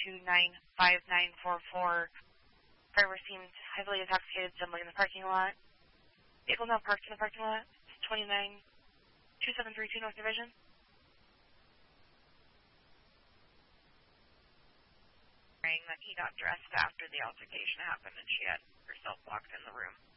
Driver seemed heavily intoxicated, stumbling in the parking lot. Vehicle now parked in the parking lot. 292732 North Division. That he got dressed after the altercation happened and she had herself locked in the room.